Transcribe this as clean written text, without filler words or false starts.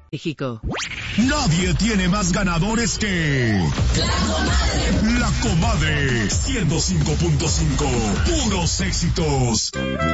México. Nadie tiene más ganadores que La Comadre 105.5. Puros éxitos.